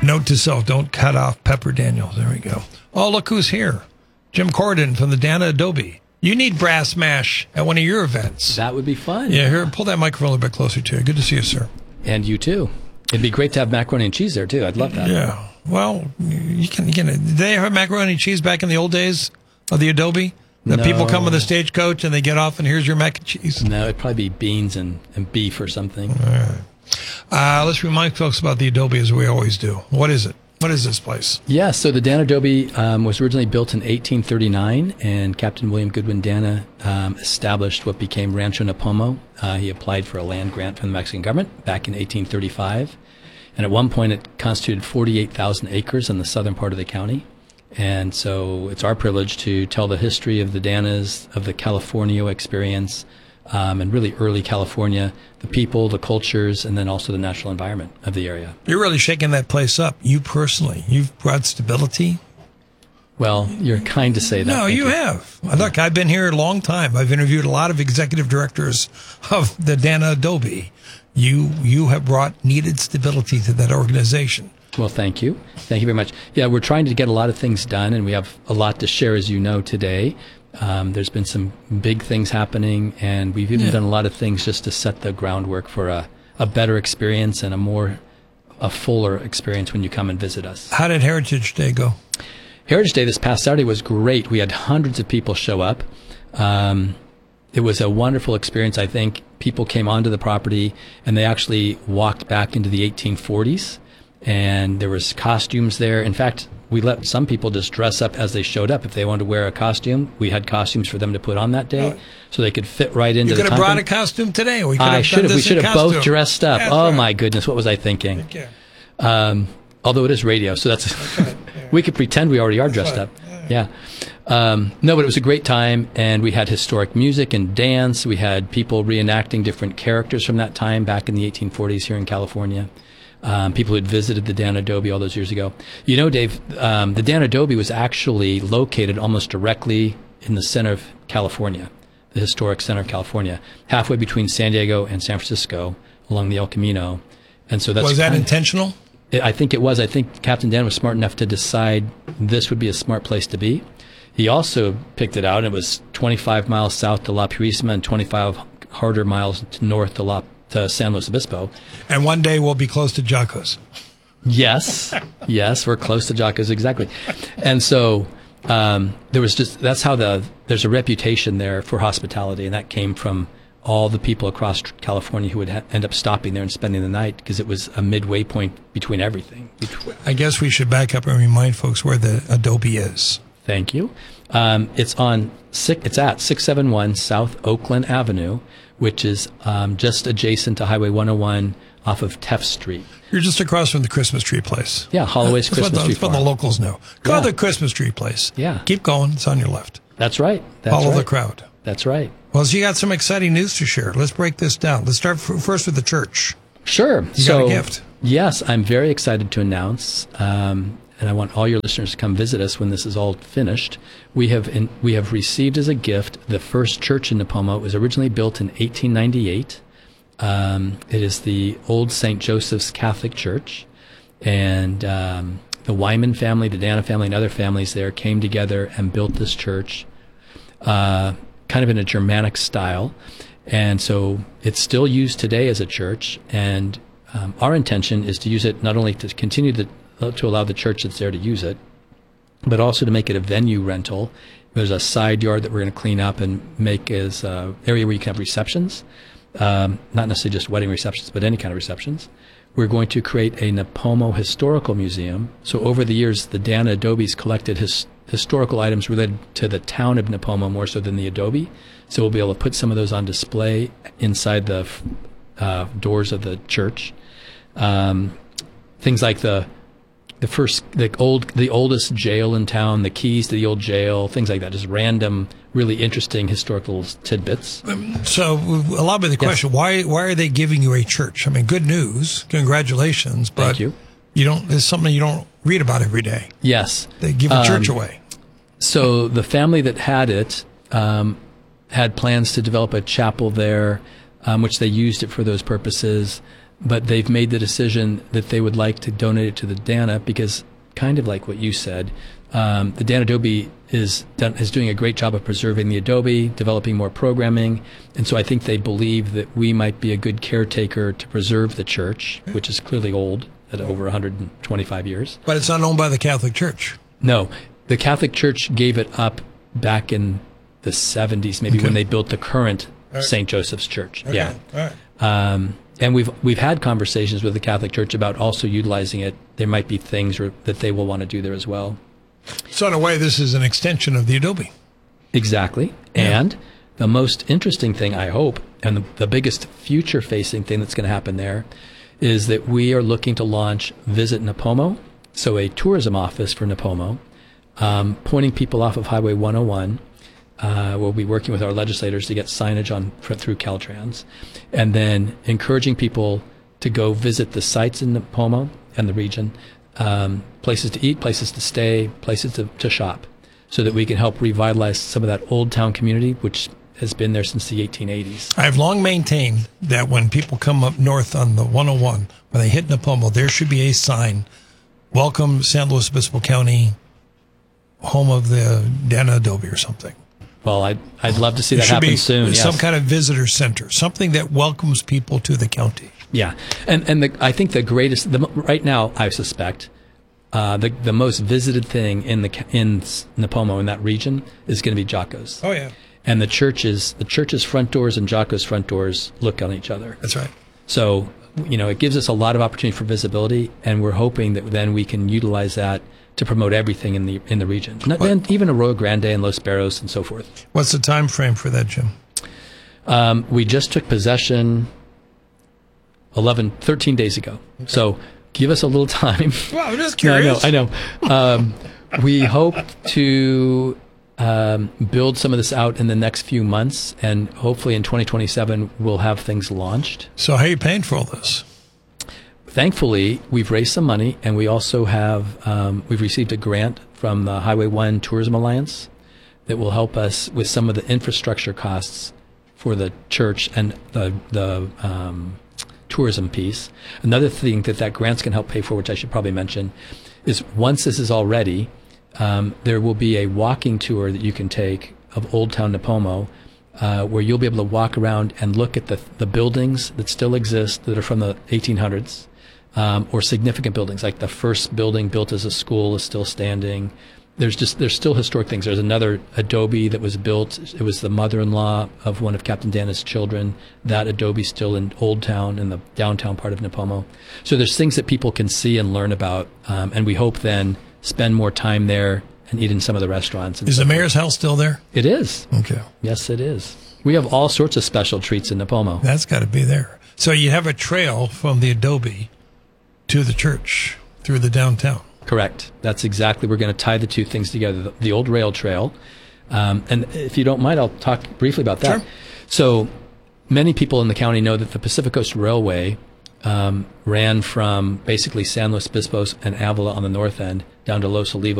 Note to self, don't cut off Pepper Daniels. There we go. Oh, look who's here. Jim Corden from the Dana Adobe. You need brass mash at one of your events. That would be fun. Yeah, here, pull that microphone a little bit closer to you. Good to see you, sir. And you too. It'd be great to have macaroni and cheese there too. I'd love that. Yeah. Well, you can. Did they have macaroni and cheese back in the old days of the Adobe? The people come with a stagecoach and they get off and here's your mac and cheese. No, it'd probably be beans and beef or something. All right. Let's remind folks about the Adobe as we always do. What is it? What is this place? Yeah, so the Dana Adobe was originally built in 1839, and Captain William Goodwin Dana established what became Rancho Nipomo. He applied for a land grant from the Mexican government back in 1835, and at one point it constituted 48,000 acres in the southern part of the county. And so it's our privilege to tell the history of the Danas, of the Californio experience, and really early California, the people, the cultures, and then also the natural environment of the area. You're really shaking that place up. You personally, you've brought stability. Well, you're kind to say that. No, you have. Look, I've been here a long time. I've interviewed a lot of executive directors of the Dana Adobe. You have brought needed stability to that organization. Well, thank you. Thank you very much. Yeah, we're trying to get a lot of things done, and we have a lot to share, as you know, today. There's been some big things happening, and we've even done a lot of things just to set the groundwork for a better experience and a fuller experience when you come and visit us. How did Heritage Day go? Heritage Day this past Saturday was great. We had hundreds of people show up. It was a wonderful experience. I think people came onto the property, and they actually walked back into the 1840s. And there was costumes there. In fact, we let some people just dress up as they showed up. If they wanted to wear a costume, we had costumes for them to put on that day, so they could fit right into the time. You could have brought a costume today. We should have both dressed up. That's right. My goodness, what was I thinking? Although it is radio, so that's we could pretend we already are dressed up. Yeah. No, but it was a great time, and we had historic music and dance. We had people reenacting different characters from that time back in the 1840s here in California. People who had visited the Dana Adobe all those years ago. You know, Dave, the Dana Adobe was actually located almost directly in the center of California, the historic center of California, halfway between San Diego and San Francisco along the El Camino. And so was that intentional? I think it was. I think Captain Dan was smart enough to decide this would be a smart place to be. He also picked it out. It was 25 miles south to La Purísima and 25 harder miles north to San Luis Obispo. And one day we'll be close to Jacos. Yes, we're close to Jacos, exactly. And so there's a reputation there for hospitality, and that came from all the people across California who would end up stopping there and spending the night, because it was a midway point between everything. I guess we should back up and remind folks where the Adobe is. Thank you. It's at 671 South Oakland Avenue, which is just adjacent to Highway 101 off of Teff Street. You're just across from the Christmas tree place. Yeah, Holloway's Christmas tree farm. That's what the locals know. Go to the Christmas tree place. Yeah. Keep going. It's on your left. That's right. Follow the crowd. That's right. Well, so you got some exciting news to share. Let's break this down. Let's start first with the church. Sure. You got a gift. Yes, I'm very excited to announce, and I want all your listeners to come visit us when this is all finished. We have received as a gift the first church in Nipomo. It was originally built in 1898. It is the old St. Joseph's Catholic Church, and the Wyman family, the Dana family, and other families there came together and built this church, kind of in a Germanic style. And so it's still used today as a church, and our intention is to use it not only to continue to allow the church that's there to use it, but also to make it a venue rental. There's a side yard that we're going to clean up and make as an area where you can have receptions, not necessarily just wedding receptions, but any kind of receptions. We're going to create a Nipomo Historical Museum. So over the years, the Dana Adobes collected historical items related to the town of Nipomo more so than the Adobe. So we'll be able to put some of those on display inside the doors of the church. Things like the oldest jail in town, the keys to the old jail, things like that, just random, really interesting historical tidbits. So allow me the question, why are they giving you a church? I mean, good news, congratulations, but thank you. It's something you don't read about every day. Yes. They give a church away. So the family that had it had plans to develop a chapel there, which they used it for those purposes. but they've made the decision that they would like to donate it to the Dana because, kind of like what you said, the Dan Adobe is doing a great job of preserving the Adobe, developing more programming, and so I think they believe that we might be a good caretaker to preserve the church, which is clearly old at over 125 years. But it's not owned by the Catholic Church. No, the Catholic Church gave it up back in the 70s, maybe when they built the current St. Joseph's Church. Okay. Yeah. All right. And we've had conversations with the Catholic Church about also utilizing it. There might be things that they will want to do there as well. So in a way, this is an extension of the Adobe. Exactly. Yeah. And the most interesting thing, I hope, and the biggest future-facing thing that's going to happen there is that we are looking to launch Visit Nipomo, so a tourism office for Nipomo, pointing people off of Highway 101. We'll be working with our legislators to get signage through Caltrans, and then encouraging people to go visit the sites in Nipomo and the region, places to eat, places to stay, places to shop, so that we can help revitalize some of that old town community, which has been there since the 1880s. I've long maintained that when people come up north on the 101, when they hit Nipomo, there should be a sign, "Welcome San Luis Obispo County, home of the Dana Adobe," or something. Well, I'd love to see There that should happen be soon. Yes. some kind of visitor center, something that welcomes people to the county. Yeah, and I think the greatest right now, I suspect, the most visited thing in Nipomo, in that region, is going to be Jocko's. Oh yeah, And the church's front doors and Jocko's front doors look on each other. that's right. So, it gives us a lot of opportunity for visibility, and we're hoping that then we can utilize that to promote everything in the region, and even Arroyo Grande and Los Barros and so forth. What's the time frame for that, Jim? We just took possession 13 days ago. Okay. So give us a little time. Well, I'm just curious. I know. We hope to build some of this out in the next few months, and hopefully in 2027 we'll have things launched. So how are you paying for all this? Thankfully, we've raised some money, and we also have we've received a grant from the Highway 1 Tourism Alliance that will help us with some of the infrastructure costs for the church and the tourism piece. Another thing that grants can help pay for, which I should probably mention, is once this is all ready, there will be a walking tour that you can take of Old Town Nipomo, where you'll be able to walk around and look at the buildings that still exist that are from the 1800s, or significant buildings, like the first building built as a school is still standing. There's still historic things. There's another adobe that was built. It was the mother-in-law of one of Captain Dana's children. That adobe's still in Old Town, in the downtown part of Nipomo. So there's things that people can see and learn about, and we hope then spend more time there and eat in some of the restaurants. Is the mayor's house still there? It is. Okay. Yes, it is. We have all sorts of special treats in Nipomo. That's got to be there. So you have a trail from the adobe to the church through the downtown. Correct. That's exactly. We're going to tie the two things together. The old rail trail, and if you don't mind, I'll talk briefly about that. Sure. So many people in the county know that the Pacific Coast Railway ran from basically San Luis Obispo and Avila on the north end down to Los Olivos